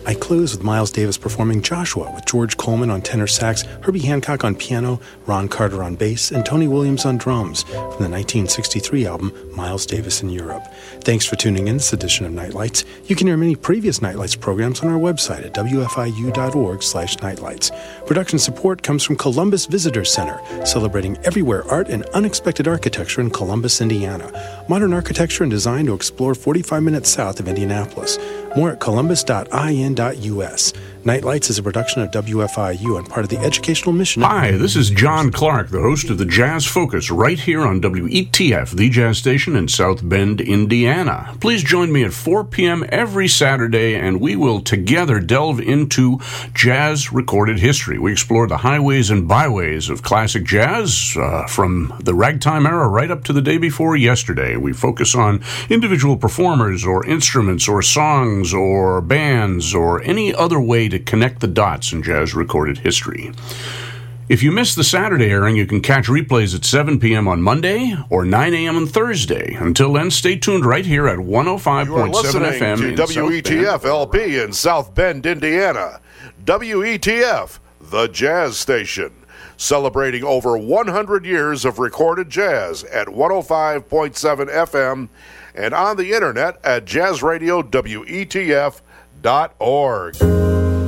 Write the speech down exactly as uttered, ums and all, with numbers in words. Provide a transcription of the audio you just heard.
I close with Miles Davis performing Joshua with George Coleman on tenor sax, Herbie Hancock on piano, Ron Carter on bass, and Tony Williams on drums from the nineteen sixty-three album Miles Davis in Europe. Thanks for tuning in this edition of Nightlights. You can hear many previous Nightlights programs on our website at w f i u dot org slash nightlights. Production support comes from Columbus Visitors Center, celebrating everywhere art and unexpected architecture in Columbus, Indiana. Modern architecture and design to explore forty-five minutes south of Indianapolis. More at columbus dot i n dot u s. Nightlights is a production of W F I U and part of the educational mission. Hi, this is John Clark, the host of the Jazz Focus, right here on W E T F, the jazz station in South Bend, Indiana. Please join me at four p.m. every Saturday, and we will together delve into jazz recorded history. We explore the highways and byways of classic jazz, uh, from the ragtime era right up to the day before yesterday. We focus on individual performers or instruments or songs or bands or any other way to to connect the dots in jazz recorded history. If you missed the Saturday airing, you can catch replays at seven p.m. on Monday or nine a.m. on Thursday. Until then, stay tuned right here at one oh five point seven F M to W E T F L P in South Bend, Indiana. W E T F, the jazz station, celebrating over one hundred years of recorded jazz at one oh five point seven F M and on the internet at jazz radio w e t f dot org.